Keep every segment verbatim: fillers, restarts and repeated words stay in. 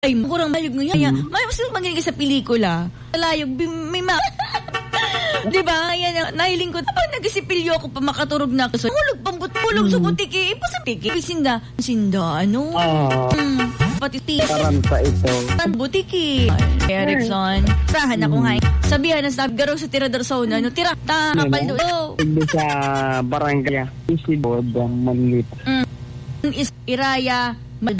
Ay, kurang malayog ngayon. Mm. May mas magaling sa pelikula. Malayog, may ma... Diba? Yan, nahiling ko. Pag nagsipilyo ako pa makaturog na ako. So, hulog, pambut-hulog mm. sa butiki. Ipo sa butiki. Sinda. Sinda, ano? Oh. Mm. Pati tisa. Parang sa ito. Butiki. Erickson. Tirahan ako nga. Sabihan na sabi, garaw sa tirador sa una. No, tira. Ta, kapal doon. Hindi sa barangay. Isibod, manlit. Mm. Is, Iraya.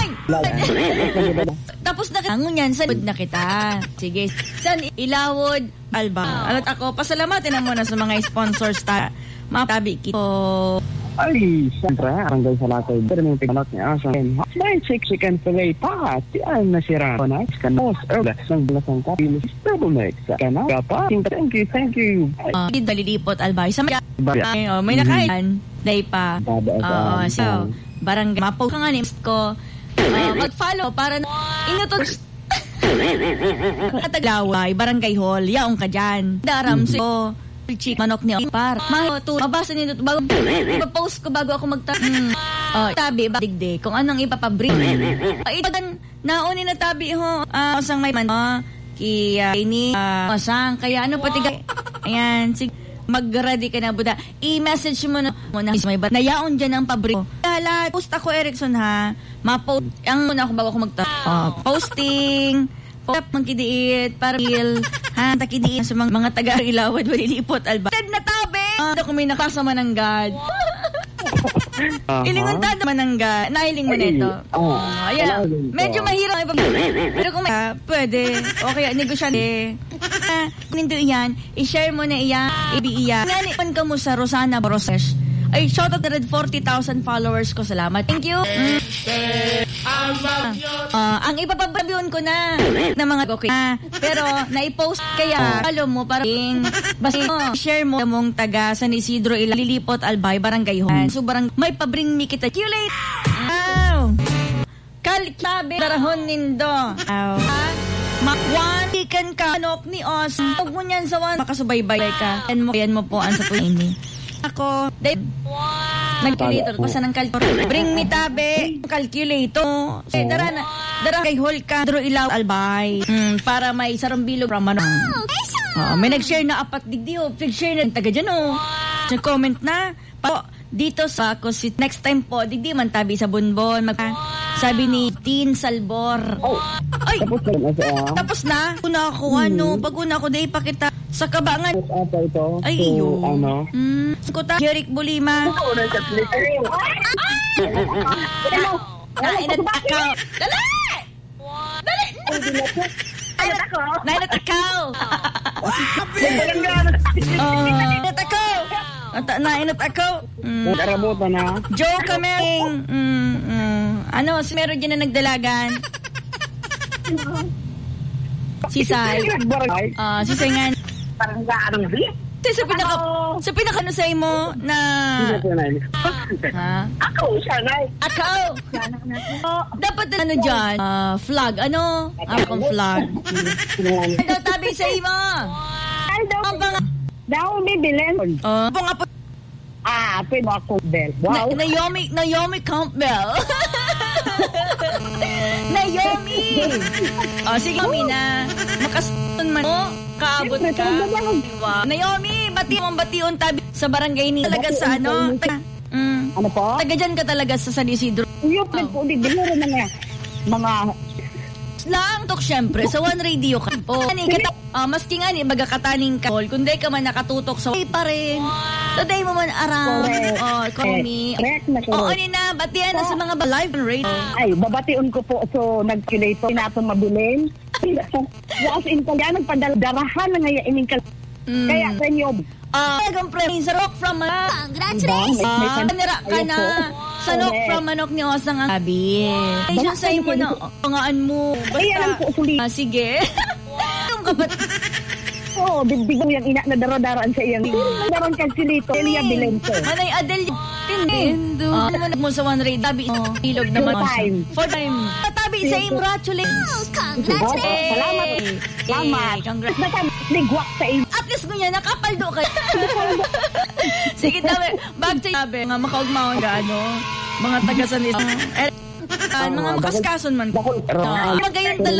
Tapos na kita yan, saan na kita? Sige, saan Ilawod, Alba. Alat ako, pasalamatin na muna sa mga sponsors ta. Matabi ko. Ay, siyempre, barangay sa Lakay. Pero may pinalot niya sa may chicken fillet pat. Yan nasira ko na. Kanos, early. Sang bilasang kapilis. Double mix. Kanos, kapa. Thank you, thank you. Uh, Dalilipot, Alba. Sa may, uh, may nakain. Day pa. Oo, so, barangay. Mapo ka nga ni ko. Uh, mag-follow para inutot Taglaway, Barangay Hall, yaong ka dyan. Daram so, chick manok niya par. Mahoto, mabasa nito bago ipa-post ko bago ako magta. Mm. Oh, tabi ba digde kung anong ipapabring. Itan nauni na tabi ho. Ah, uh, sang may man uh, ki uh, ini uh, sang kaya ano pati ayan, sige. Mag-ready ka na, Buda. I-message mo na mo na may bat. Nayaon dyan ang pabriko. Hala, post ako, Erickson, ha? Ma-post. Ang muna ako bago ako magta... Uh, posting. Post magkidiit. Para il. Ha? Takidiit sa mga, mga taga-Ilawad. Walilipot, Alba. Ted na tabi! Ako uh, may nakasama ng God. Uh-huh. Ilingon tada manangga. Nahiling mo nito. Oh, uh, ayan. Medyo mahirap. Pero kung may, uh, pwede. Okay, negosyante. Uh, nindo iyan. I-share mo na iyan. I-B iyan. Ngayon ka mo sa Rosana Borosesh. Ay, shoutout na rin forty thousand followers ko. Salamat. Thank you. Mm. Uh, ang ipapababiyon ko na na mga okay na. Pero, naipost kaya follow mo para basta mo, share mo mong taga San Isidro, Ililipot, Albay, Barangay Hon. So, barang, may pabring mi kita. See you later. Wow. Kalikabe, darahon nindo. Wow. Makwan, ikan ka, anok ni Os. Huwag mo niyan sa wan, makasubaybay ka. Yan mo, yan mo po ang sa po ini. Ako, dahil wow. Nag-calculator, pasa ng calculator. Bring me tabi, calculator. Eh, dara na, dara kay hol ka, daro ilaw, albay. Hmm, para may sarang bilog from ano. Oh, may nag-share na apat digdi, oh. Nag-share na taga dyan, oh. Nag-comment na. Pa, dito sa ako, si next time po, digdi man tabi sa Bunbon. Mag, sabi ni Tin Salbor. Oh, ay, tapos na. Uh, tapos na. Una ako, hmm. ano, pag una ako, dahil pakita sa kabangan. Ito, ay, so, iyo. Ano? Hmm, kuta, Jeric Bulima. Ah, inat akaw. Dali! Dali! Nainat ako. Nainat akaw. Oh, nainat akaw. Nainat akaw. Karabutan na. Joe Kamering. Mm, mm. Ano, si meron dyan na nagdalagan. Si Sai. Ah, si Sai nga. Parang gaanong di? Sa pinaka, sa pinaka ano sa'yo mo na... Ha? Ako, sanay. Ako! Dapat na ano dyan? Uh, flag. Ano? Akong flag. Ano tabi sa'yo mo? Ang pang... Daw, bibilin. Oh, pang apo... Ah, pwede mo ako, Bell. Wow. Na, Naomi, Naomi Campbell. Naomi! Oh, sige, Naomi na. Makasun man mo. Kaabot ka. Wow. Naomi, bati mong batiun tabi sa barangay ni. Talaga sa ano? Taga, mm, ano po? Taga dyan ka talaga sa San Isidro. Uyok din po. Di, bilaro na nga. Mga... Lang, tok syempre. Sa One Radio ka po. Ani, kata, uh, maski nga ni, magkakataning ka. Kung di ka man nakatutok sa way pa rin. Today mo man aram. Oh, call me. Correct na correct. Oo, nina, batian na sa mga live radio. Ay, babatiun ko po. So, nag-calculator. Pinatong mabilin. As in, kaya nagpadaldarahan na ngayon ining kal... Mm. Kaya, sa inyo. Ah, uh, praise sa rock from Manok. Congratulations! Ah, kanira ka na. Sa rock from Manok ni Osang ang sabi. Ay, siya sa'yo mo na. Pangaan mo. Ay, alam ko, usuli. Ah, sige. Yung kapat... Oo, bigbigang yung ina na daradaraan sa iyang. Daron kalsilito. Elia Bilenso. Manay Adel. Tindi. Ah, ano mo sa one rate. Tabi. Ilog naman. For time. For time. Tabi sa iyo. Congratulations. Congratulations. Salamat. Salamat. Congratulations. Nagwak sa iyo. At least mo niya, nakapaldo ka. Sige, tabi. Bag sa tabi. Nga makaugmaon ka, ano. Mga taga-sanis. mga makaskason man. Bakol, Uh, magayon talaga